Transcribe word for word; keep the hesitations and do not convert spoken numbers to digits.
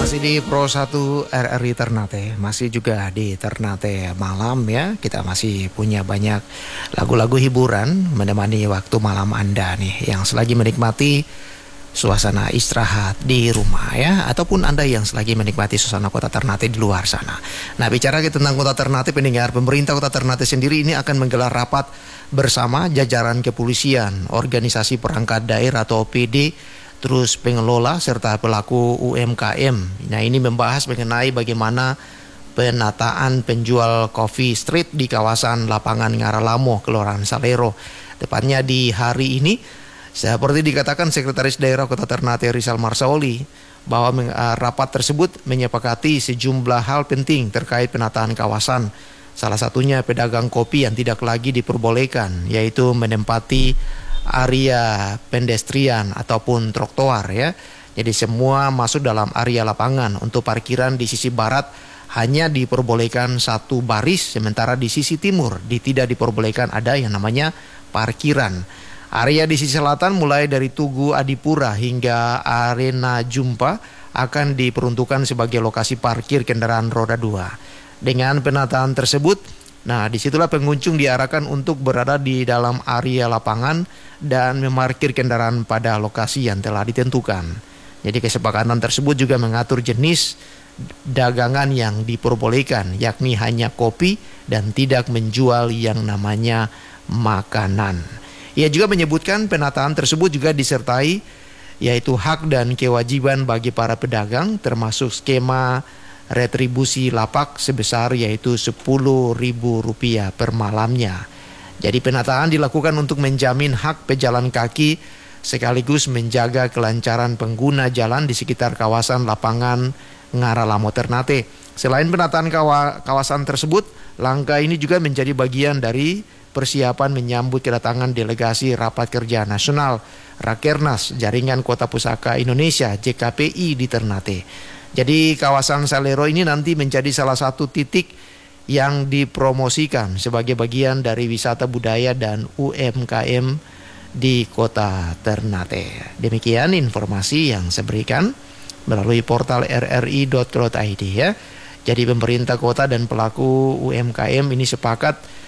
Masih di Pro satu R R I Ternate, masih juga di Ternate Malam ya. Kita masih punya banyak lagu-lagu hiburan menemani waktu malam Anda nih, yang selagi menikmati suasana istirahat di rumah ya, ataupun Anda yang selagi menikmati suasana kota Ternate di luar sana. Nah, bicara tentang kota Ternate, pendengar, pemerintah kota Ternate sendiri ini akan menggelar rapat bersama jajaran kepolisian, organisasi perangkat daerah atau O P D, terus pengelola serta pelaku U M K M. Nah, ini membahas mengenai bagaimana penataan penjual coffee street di kawasan lapangan Ngaralamo, Kelurahan Salero. Tepatnya di hari ini, seperti dikatakan Sekretaris Daerah Kota Ternate Rizal Marsaoli, bahwa rapat tersebut menyepakati sejumlah hal penting terkait penataan kawasan. Salah satunya pedagang kopi yang tidak lagi diperbolehkan, yaitu menempati area pedestrian ataupun trotoar ya. Jadi semua masuk dalam area lapangan. Untuk parkiran di sisi barat hanya diperbolehkan satu baris, sementara di sisi timur di tidak diperbolehkan ada yang namanya parkiran. Area di sisi selatan mulai dari Tugu Adipura hingga Arena Jumpa akan diperuntukkan sebagai lokasi parkir kendaraan roda dua. Dengan penataan tersebut, nah disitulah pengunjung diarahkan untuk berada di dalam area lapangan dan memarkir kendaraan pada lokasi yang telah ditentukan. Jadi kesepakatan tersebut juga mengatur jenis dagangan yang diperbolehkan, yakni hanya kopi dan tidak menjual yang namanya makanan. Ia juga menyebutkan penataan tersebut juga disertai yaitu hak dan kewajiban bagi para pedagang, termasuk skema retribusi lapak sebesar yaitu sepuluh ribu rupiah per malamnya. Jadi penataan dilakukan untuk menjamin hak pejalan kaki sekaligus menjaga kelancaran pengguna jalan di sekitar kawasan lapangan Ngaralamo Ternate. Selain penataan kawa- kawasan tersebut, langkah ini juga menjadi bagian dari persiapan menyambut kedatangan delegasi Rapat Kerja Nasional Rakernas Jaringan Kota Pusaka Indonesia J K P I di Ternate. Jadi kawasan Salero ini nanti menjadi salah satu titik yang dipromosikan sebagai bagian dari wisata budaya dan U M K M di kota Ternate. Demikian informasi yang saya berikan melalui portal r r i dot co dot i d ya. Jadi pemerintah kota dan pelaku U M K M ini sepakat